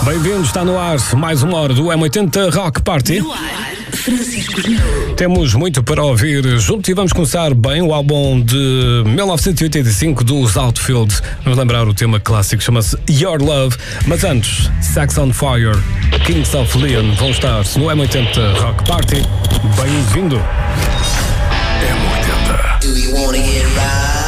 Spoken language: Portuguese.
Bem-vindos, está no ar mais uma hora do M80 Rock Party. No ar, Francisco. Temos muito para ouvir junto e vamos começar bem o álbum de 1985 dos Outfield. Vamos lembrar o tema clássico, chama-se Your Love. Mas antes, Sex on Fire, Kings of Leon vão estar no M80 Rock Party. Bem-vindo. M80. Do you wanna get right?